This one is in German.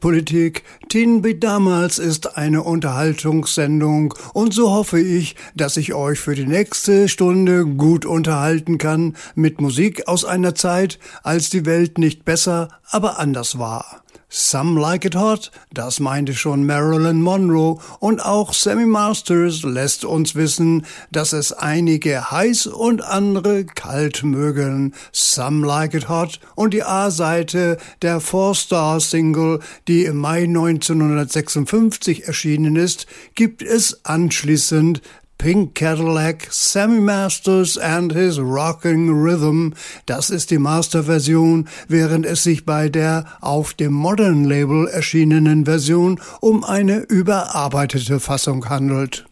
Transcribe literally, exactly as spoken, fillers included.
Politik. Teen Beat damals ist eine Unterhaltungssendung und so hoffe ich, dass ich euch für die nächste Stunde gut unterhalten kann mit Musik aus einer Zeit, als die Welt nicht besser, aber anders war. Some Like It Hot, das meinte schon Marilyn Monroe, und auch Sammy Masters lässt uns wissen, dass es einige heiß und andere kalt mögen. Some Like It Hot und die A-Seite der Four-Star-Single, die im Mai neunzehnhundertsechsundfünfzig erschienen ist, gibt es anschließend Pink Cadillac, Sammy Masters and his Rocking Rhythm. Das ist die Masterversion, während es sich bei der auf dem Modern Label erschienenen Version um eine überarbeitete Fassung handelt.